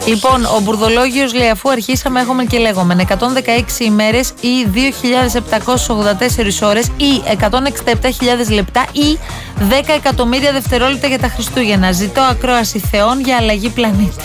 Λοιπόν, ο Μπουρδολόγιος λέει: αφού αρχίσαμε, έχουμε και λέγομεν 116 ημέρες ή 2.784 ώρες ή 167.000 λεπτά ή 10 εκατομμύρια δευτερόλεπτα για τα Χριστούγεννα. Ζητώ ακρόαση θεών για αλλαγή πλανήτη.